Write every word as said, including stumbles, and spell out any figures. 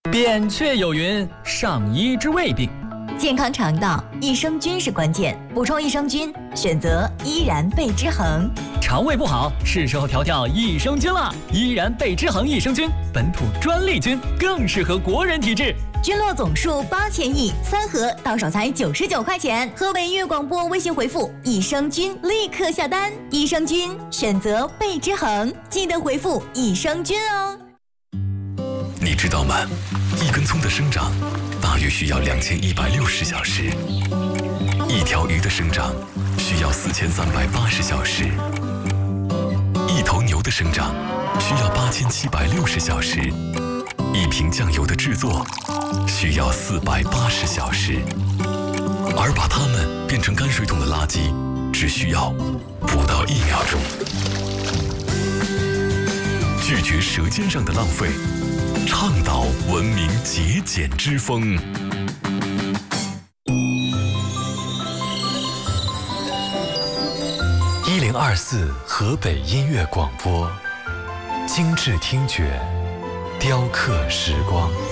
扁鹊有云：上医治未病。 健康肠道，益生菌是关键。补充益生菌，选择依然贝之恒。 肠胃不好，是时候调调益生菌了。依然贝之恒益生菌，本土专利菌，更适合国人体质。 菌落总数八千亿，三盒到手才九十九块钱。河北粤广播微信回复益生菌，立刻下单。益生菌选择贝之恒，记得回复益生菌哦。 你知道吗？一根葱的生长大约需要两千一百六十小时，一条鱼的生长需要四千三百八十小时，一头牛的生长需要八千七百六十小时，一瓶酱油的制作需要四百八十小时，而把它们变成泔水桶的垃圾只需要不到一秒钟。拒绝舌尖上的浪费，倡导文明节俭之风。一零二四河北音乐广播，精致听觉，雕刻时光。